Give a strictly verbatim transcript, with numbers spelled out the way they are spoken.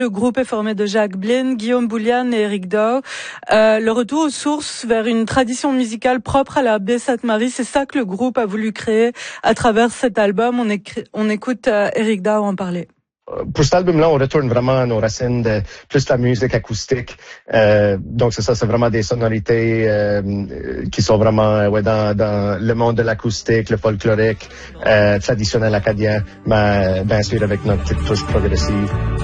Le groupe est formé de Jacques Blin, Guillaume Boulian et Eric Dow. Euh, le retour aux sources vers une tradition musicale propre à la baie Sainte-Marie, c'est ça que le groupe a voulu créer à travers cet album. On, écrit, on écoute euh, Eric Dow en parler. Pour cet album-là, on retourne vraiment à nos racines de plus la musique acoustique. Euh, donc c'est ça, c'est vraiment des sonorités euh, qui sont vraiment ouais, dans, dans le monde de l'acoustique, le folklorique, euh, traditionnel acadien, mais bien sûr avec notre petite touche progressive.